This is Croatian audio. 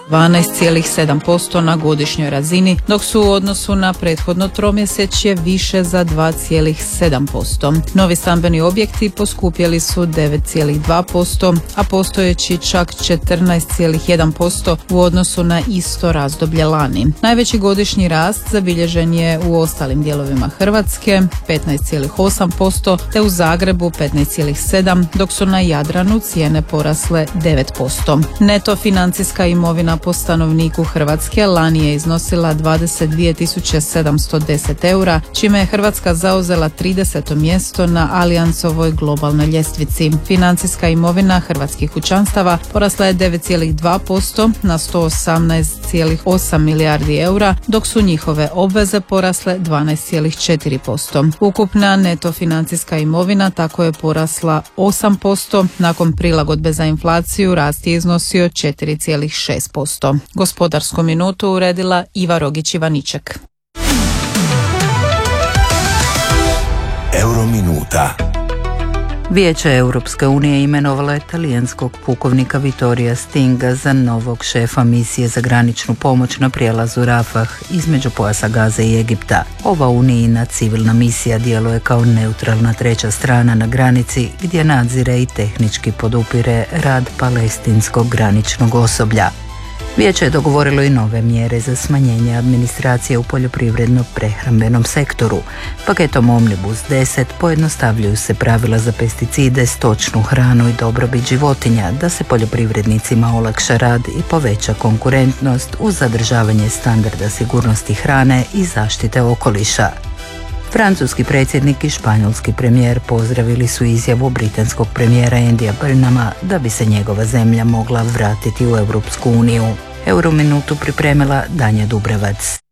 12,7% na godišnjoj razini, dok su u odnosu na prethodno tromjesečje više za 2,7%. Novi stambeni objekti poskupjeli su 9,2%, a postojeći čak 14,1% u odnosu na isto razdoblje lani. Najveći godišnji rast zabilježen je u ostalim dijelovima Hrvatske 15,8% te u Zagrebu 15,7%, dok su na Jadranu cijene porasle 9%. Neto financijska imovina po stanovniku Hrvatske lani je iznosila 22.710 eura, čime je Hrvatska zauzela 30. mjesto na Allianzovoj globalnoj ljestvici. Financijska imovina hrvatskih kućanstava porasla je 9,2% na 118,8 milijardi eura, dok su njihove obveze porasle 12,4%. Ukupna neto financijska imovina tako je porasla 8%, nakon prilagodbe za inflaciju rast je iznosio 4,6%. Gospodarsku minutu uredila Iva Rogić-Ivaniček. Eurominuta. Vijeće Europske unije imenovala je talijanskog pukovnika Vittoria Stinga za novog šefa misije za graničnu pomoć na prijelazu Rafah između pojasa Gaze i Egipta. Ova unijina civilna misija djeluje kao neutralna treća strana na granici gdje nadzire i tehnički podupire rad palestinskog graničnog osoblja. Vijeće je dogovorilo i nove mjere za smanjenje administracije u poljoprivredno-prehrambenom sektoru. Paketom Omnibus 10 pojednostavljuju se pravila za pesticide, stočnu hranu i dobrobit životinja, da se poljoprivrednicima olakša rad i poveća konkurentnost uz zadržavanje standarda sigurnosti hrane i zaštite okoliša. Francuski predsjednik i španjolski premijer pozdravili su izjavu britanskog premijera Andyja Burnhama da bi se njegova zemlja mogla vratiti u Europsku uniju. Eurominutu pripremila Danja Dubrevac.